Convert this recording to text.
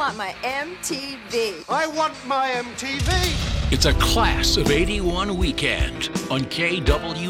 want my MTV. I want my MTV. It's a class of 81 weekend on KW.